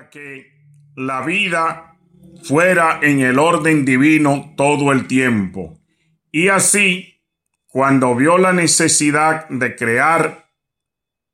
para que la vida fuera en el orden divino todo el tiempo. Y así, cuando vio la necesidad de crear